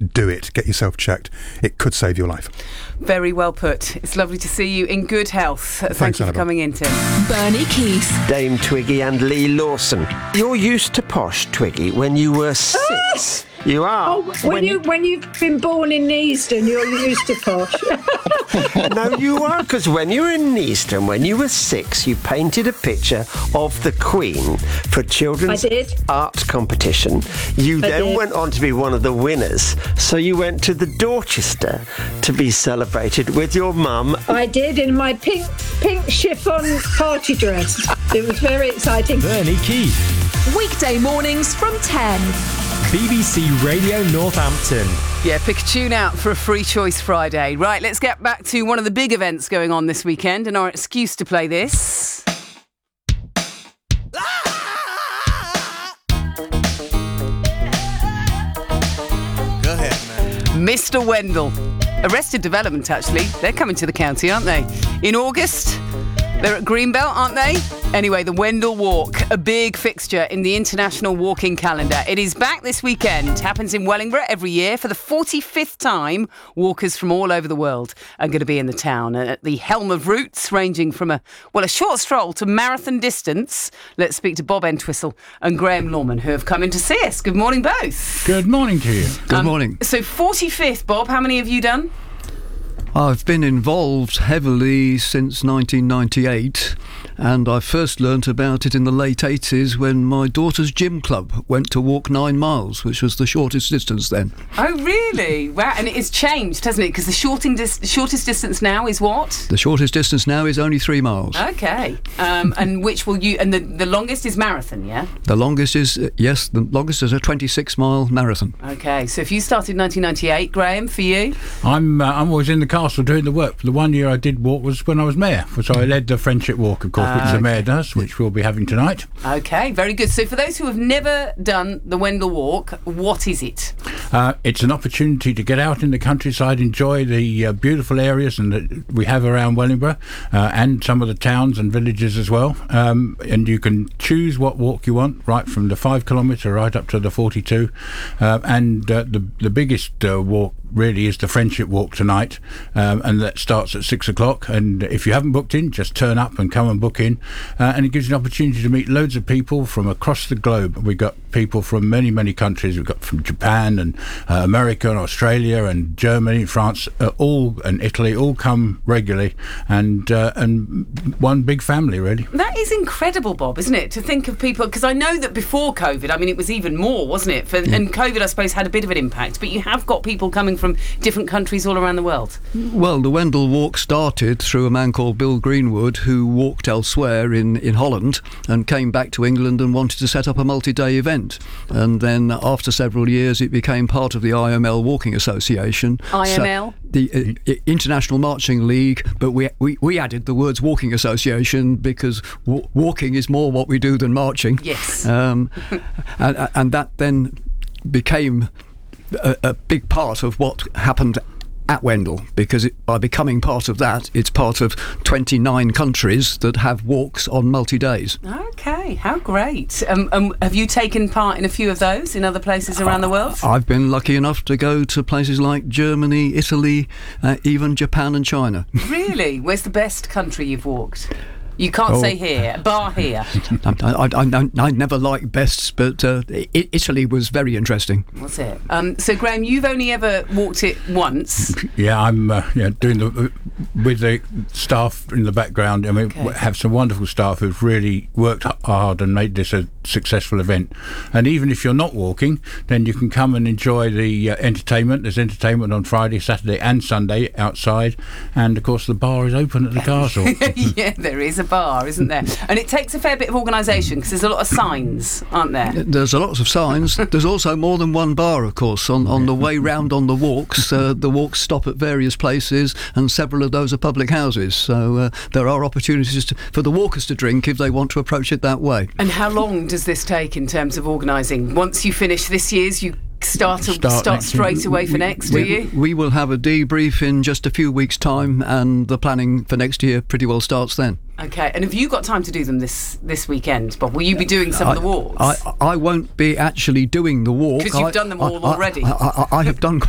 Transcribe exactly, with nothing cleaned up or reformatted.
do it. Get yourself checked. It could save your life. Very well put. It's lovely to see you in good health. Thank Thanks, you for Annabelle. coming in, Tim. Bernie Keith. Dame Twiggy and Lee Lawson. You're used to posh, Twiggy, when you were six. You are. Oh, when, you, when you've been born in Neasden, you're used to posh. No, you are, because when you were in Neasden, when you were six, you painted a picture of the Queen for children's I did. art competition. You I then did. went on to be one of the winners, so you went to the Dorchester to be celebrated with your mum. I did, in my pink pink chiffon party dress. It was very exciting. Bernie Keith. Weekday mornings from ten. B B C Radio Northampton. Yeah, pick a tune out for a Free Choice Friday. Right, let's get back to one of the big events going on this weekend and our excuse to play this. Go ahead, man. Mister Wendell. Arrested Development, actually. They're coming to the county, aren't they? In August. They're at Greenbelt, aren't they? Anyway, the Wendell Walk, a big fixture in the international walking calendar. It is back this weekend. Happens in Wellingborough every year. For the forty-fifth time, walkers from all over the world are going to be in the town. And at the helm of routes, ranging from a, well, a short stroll to marathon distance. Let's speak to Bob Entwistle and Graham Lawman, who have come in to see us. Good morning, both. Good morning to you. Good Um, morning. So forty-fifth, Bob, how many have you done? I've been involved heavily since nineteen ninety-eight, and I first learnt about it in the late eighties when my daughter's gym club went to walk nine miles, which was the shortest distance then. Oh, really? Wow. And it has changed, hasn't it? Because the shorting dis- shortest distance now is what? The shortest distance now is only three miles. Okay. Um, and which will you... And the, the longest is marathon, yeah? The longest is, uh, yes, the longest is a twenty-six mile marathon. Okay. So if you started nineteen ninety-eight, Graham, for you? I'm uh, I'm always in the castle doing the work. The one year I did walk was when I was mayor, so I led the Friendship Walk, of course, Ah, which the okay. mayor does, which we'll be having tonight. Okay, very good. So for those who have never done the Wendell Walk, what is it? Uh, it's an opportunity to get out in the countryside, enjoy the uh, beautiful areas and that we have around Wellingborough, uh, and some of the towns and villages as well. Um, and you can choose what walk you want, right from the five kilometre right up to the forty-two. Uh, and uh, the the biggest uh, walk really is the Friendship Walk tonight, um, and that starts at six o'clock. And if you haven't booked in, just turn up and come and book in, uh, and it gives you an opportunity to meet loads of people from across the globe. We've got people from many many countries. We've got from Japan and uh, America and Australia and Germany, France, uh, all and Italy, all come regularly, and uh, and one big family really. That is incredible, Bob, isn't it? To think of people, because I know that before COVID, I mean, it was even more, wasn't it? For, Yeah. And COVID, I suppose, had a bit of an impact, but you have got people coming from different countries all around the world. Well, the Wendell Walk started through a man called Bill Greenwood, who walked elsewhere in, in Holland and came back to England and wanted to set up a multi-day event. And then after several years, it became part of the I M L Walking Association. I M L? So, the uh, International Marching League, but we, we, we added the words Walking Association because w- walking is more what we do than marching. Yes. Um, and, and that then became a, a big part of what happened at Wendell, because it, by becoming part of that, it's part of twenty-nine countries that have walks on multi-days. Okay, how great. Um, um, have you taken part in a few of those in other places around the world? I've been lucky enough to go to places like Germany, Italy, uh, even Japan and China. Really? Where's the best country you've walked? You can't Oh. say here, bar here. I, I, I, I never like bests, but uh, I- Italy was very interesting. What's it? Um, so, Graham, you've only ever walked it once. Yeah, I'm uh, yeah, doing the with the staff in the background. I mean, Okay. we have some wonderful staff who've really worked hard and made this a successful event. And even if you're not walking, then you can come and enjoy the uh, entertainment. There's entertainment on Friday, Saturday, and Sunday outside, and of course the bar is open at the castle. Yeah, there is a bar, isn't there? And it takes a fair bit of organisation because there's a lot of signs, aren't there? There's a lots of signs. There's also more than one bar, of course. On, on the way round on the walks, uh, the walks stop at various places, and several of those are public houses. So uh, there are opportunities to, for the walkers to drink if they want to approach it that way. And how long does this take in terms of organising? Once you finish this year's, you start to, Start start next straight year. away for next, do We, you? we will have a debrief in just a few weeks' time, and the planning for next year pretty well starts then. Okay, and have you got time to do them this this weekend, Bob? Will you be doing some I, of the walks? I, I won't be actually doing the walk. 'Cause you've I- done them all I- I- already. I, I, I have done